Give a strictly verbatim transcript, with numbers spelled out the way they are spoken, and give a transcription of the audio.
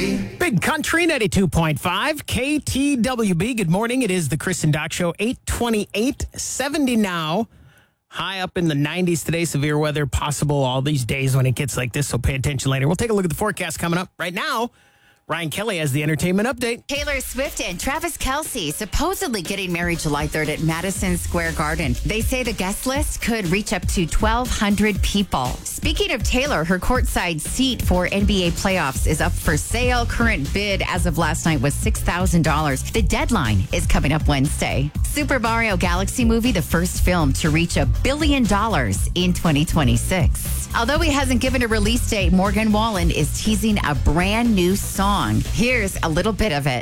Big Country ninety-two point five K T W B. Good morning. It is the Chris and Doc Show. eight twenty-eight, seventy now. High up in the nineties today. Severe weather possible all these days when it gets like this, so pay attention later. We'll take a look at the forecast coming up. Right now, Ryan Kelly has the entertainment update. Taylor Swift and Travis Kelce supposedly getting married July third at Madison Square Garden. They say the guest list could reach up to twelve hundred people. Speaking of Taylor, her courtside seat for N B A playoffs is up for sale. Current bid as of last night was six thousand dollars. The deadline is coming up Wednesday. Super Mario Galaxy movie, the first film to reach a billion dollars in twenty twenty-six. Although he hasn't given a release date, Morgan Wallen is teasing a brand new song. Here's a little bit of it.